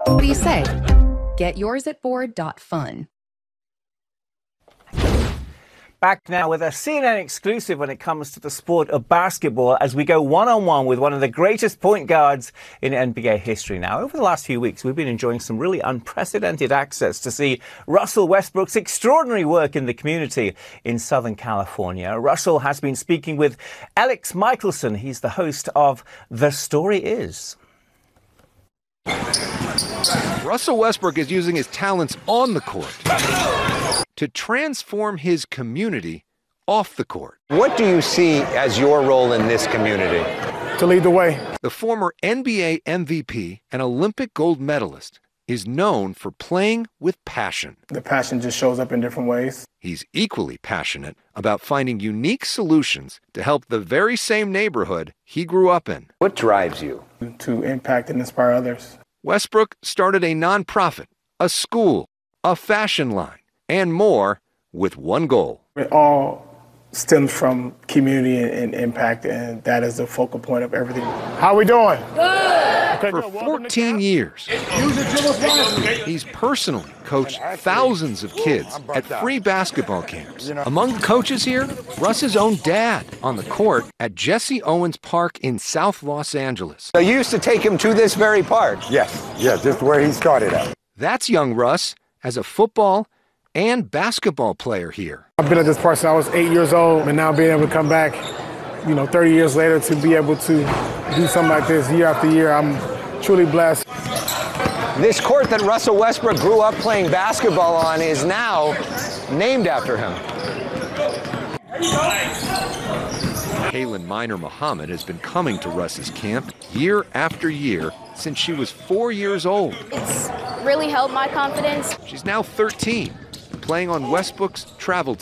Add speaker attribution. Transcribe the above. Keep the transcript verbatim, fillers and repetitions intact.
Speaker 1: What do you say? Get yours at board dot fun.
Speaker 2: Back now with a C N N exclusive when it comes to the sport of basketball as we go one-on-one with one of the greatest point guards in N B A history. Now, over the last few weeks, we've been enjoying some really unprecedented access to see Russell Westbrook's extraordinary work in the community in Southern California. Russell has been speaking with Alex Michelson. He's the host of The Story Is.
Speaker 3: Russell Westbrook is using his talents on the court to transform his community off the court.
Speaker 4: What do you see as your role in this community?
Speaker 5: To lead the way.
Speaker 3: The former N B A M V P and Olympic gold medalist is known for playing with passion.
Speaker 5: The passion just shows up in different ways.
Speaker 3: He's equally passionate about finding unique solutions to help the very same neighborhood he grew up in.
Speaker 4: What drives you?
Speaker 5: To impact and inspire others.
Speaker 3: Westbrook started a nonprofit, a school, a fashion line, and more with one goal.
Speaker 5: It all stems from community and, and impact, and that is the focal point of everything. How we doing?
Speaker 3: Good. Okay, For fourteen years, he's personally coached thousands of kids at free basketball camps. Among the coaches here, Russ's own dad on the court at Jesse Owens Park in South Los Angeles.
Speaker 4: So you used to take him to this very park?
Speaker 6: Yes, yeah, just where he started at.
Speaker 3: That's young Russ as a football and basketball player here.
Speaker 5: I've been at this park since I was eight years old, and now being able to come back, you know, thirty years later to be able to do something like this year after year, I'm truly blessed.
Speaker 4: This court that Russell Westbrook grew up playing basketball on is now named after him.
Speaker 3: Kaylin Miner Muhammad has been coming to Russ's camp year after year since she was four years old.
Speaker 7: It's really helped my confidence.
Speaker 3: She's now thirteen, playing on Westbrook's travel team.